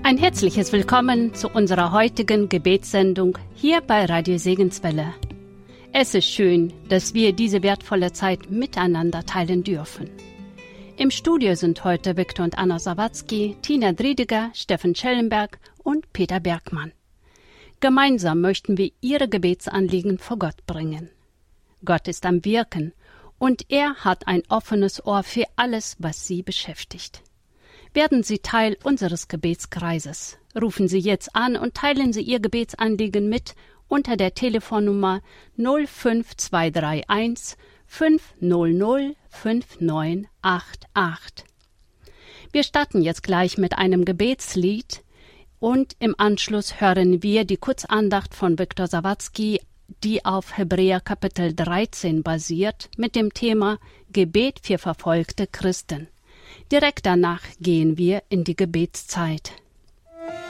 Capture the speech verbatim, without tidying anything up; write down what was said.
Ein herzliches Willkommen zu unserer heutigen Gebetssendung hier bei Radio Segenswelle. Es ist schön, dass wir diese wertvolle Zeit miteinander teilen dürfen. Im Studio sind heute Viktor und Anna Sawatzki, Tina Driediger, Steffen Schellenberg und Peter Bergmann. Gemeinsam möchten wir Ihre Gebetsanliegen vor Gott bringen. Gott ist am Wirken und er hat ein offenes Ohr für alles, was Sie beschäftigt. Werden Sie Teil unseres Gebetskreises. Rufen Sie jetzt an und teilen Sie Ihr Gebetsanliegen mit unter der Telefonnummer null fünf zwei drei eins fünf null null fünf neun acht acht. Wir starten jetzt gleich mit einem Gebetslied und im Anschluss hören wir die Kurzandacht von Viktor Sawatzki, die auf Hebräer Kapitel dreizehn basiert, mit dem Thema Gebet für verfolgte Christen. Direkt danach gehen wir in die Gebetszeit.